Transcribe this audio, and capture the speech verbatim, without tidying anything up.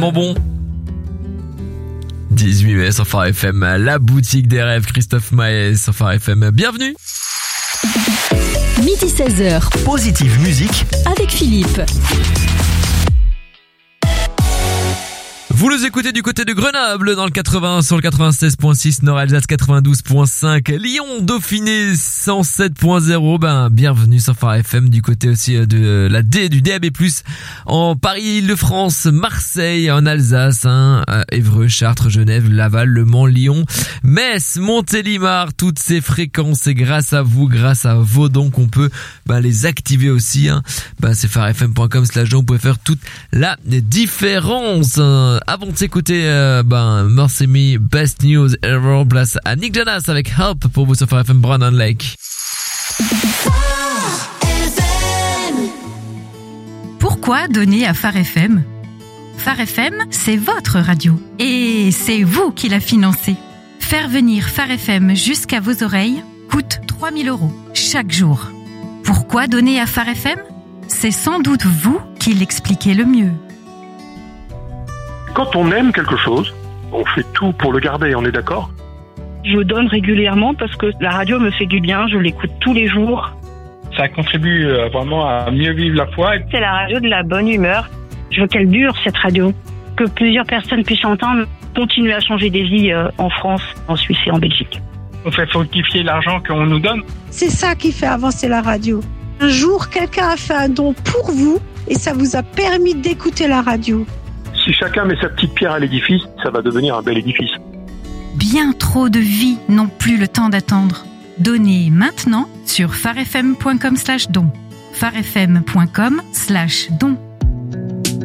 Bon bon. dix-huit mai sur Phare F M, la boutique des rêves, Christophe Maé sur Phare F M. Bienvenue. Midi seize heures. Positive musique avec Philippe. Vous les écoutez du côté de Grenoble dans le quatre-vingts sur le quatre-vingt-seize virgule six, Nord-Alsace quatre-vingt-douze virgule cinq, Lyon, Dauphiné cent sept virgule zéro. Ben, bienvenue sur Phare F M du côté aussi de la D, du D A B plus, en Paris, Île-de-France, Marseille, en Alsace, hein, Évreux, Chartres, Genève, Laval, Le Mans, Lyon, Metz, Montélimar. Toutes ces fréquences, et grâce à vous, grâce à vos dons qu'on peut ben, les activer aussi. Hein. Ben, c'est pharefm point com slash don, vous pouvez faire toute la différence. Hein. Avant de s'écouter, euh, ben, Mercy Me, Best News Ever, place à Nick Jonas avec Help pour vous sur Phare F M Brandon Lake. Pourquoi donner à Phare F M ? Phare F M, c'est votre radio. Et c'est vous qui la financez. Faire venir Phare F M jusqu'à vos oreilles coûte trois mille euros chaque jour. Pourquoi donner à Phare F M ? C'est sans doute vous qui l'expliquez le mieux. Quand on aime quelque chose, on fait tout pour le garder, on est d'accord ? Je donne régulièrement parce que la radio me fait du bien, je l'écoute tous les jours. Ça contribue vraiment à mieux vivre la foi. C'est la radio de la bonne humeur. Je veux qu'elle dure, cette radio. Que plusieurs personnes puissent entendre, continuer à changer des vies en France, en Suisse et en Belgique. On fait fructifier l'argent qu'on nous donne. C'est ça qui fait avancer la radio. Un jour, quelqu'un a fait un don pour vous et ça vous a permis d'écouter la radio. Si chacun met sa petite pierre à l'édifice, ça va devenir un bel édifice. Bien trop de vies n'ont plus le temps d'attendre. Donnez maintenant sur pharefm point com slash don. pharefm point com slash don.